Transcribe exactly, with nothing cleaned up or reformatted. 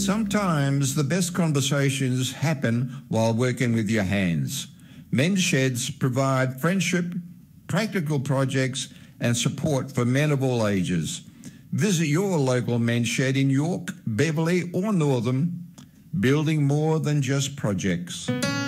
Sometimes the best conversations happen while working with your hands. Men's Sheds provide friendship, practical projects and support for men of all ages. Visit your local Men's Shed in York, Beverley or Northam, building more than just projects.